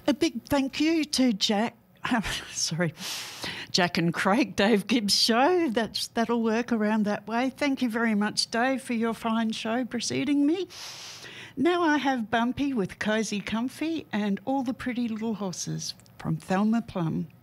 A big thank you to Jack. Sorry, Jack and Craig, Dave Gibbs show. That'll work around that way. Thank you very much, Dave, for your fine show preceding me. Now I have Bumpy with Cozy Comfy and All the Pretty Little Horses from Thelma Plum.